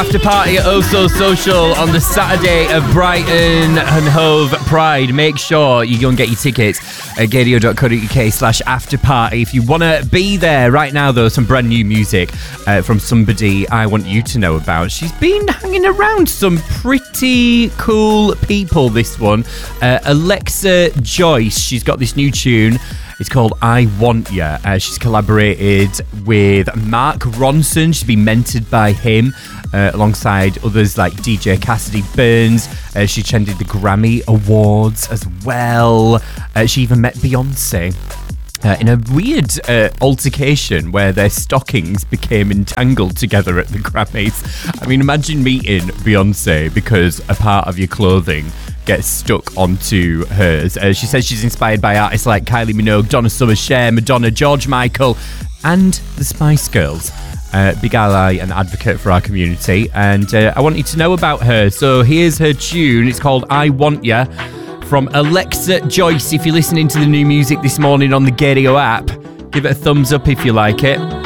After party at Oh So Social on the Saturday of Brighton and Hove Pride. Make sure you go and get your tickets at gadio.co.uk/afterparty. If you want to be there right now, though, some brand new music from somebody I want you to know about. She's been hanging around some pretty cool people, this one. Alexa Joyce. She's got this new tune. It's called I Want Ya. She's collaborated with Mark Ronson. She's been mentored by him alongside others like DJ Cassidy Burns. She attended the Grammy Awards as well. She even met Beyonce in a weird altercation where their stockings became entangled together at the Grammys. I mean, imagine meeting Beyonce because a part of your clothing gets stuck onto hers. She says she's inspired by artists like Kylie Minogue, Donna Summer, Cher, Madonna, George Michael, and the Spice Girls. Big ally and advocate for our community, and I want you to know about her. So here's her tune. It's called I Want Ya from Alexa Joyce. If you're listening to the new music this morning on the Gadio app, give it a thumbs up if you like it.